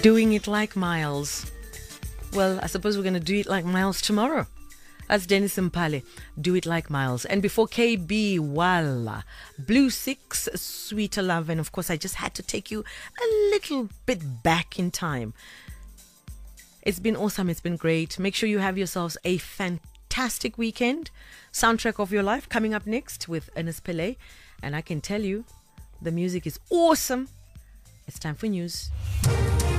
Doing it like Miles. Well, I suppose we're going to do it like Miles tomorrow. That's Dennis Mpale, Do It Like Miles. And before KB, Walla, Blue Six, Sweeter Love. And of course, I just had to take you a little bit back in time. It's been awesome. It's been great. Make sure you have yourselves a fantastic weekend. Soundtrack of Your Life coming up next with Ernest Pele. And I can tell you, the music is awesome. It's time for news.